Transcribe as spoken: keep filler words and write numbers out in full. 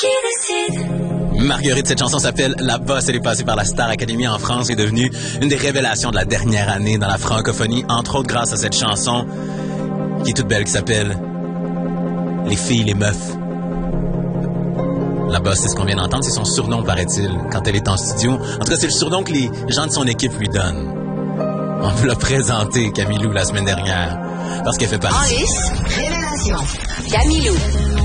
qui décide. Marguerite, cette chanson s'appelle La Bosse. Elle est passée par la Star Academy en France et est devenue une des révélations de la dernière année dans la francophonie, entre autres grâce à cette chanson qui est toute belle, qui s'appelle Les filles, les meufs. La Bosse, c'est ce qu'on vient d'entendre, c'est son surnom, paraît-il, quand elle est en studio. En tout cas, c'est le surnom que les gens de son équipe lui donnent. On vous l'a présenté, Camilou, la semaine dernière, parce qu'elle fait partie. En lice, révélation. Camilou.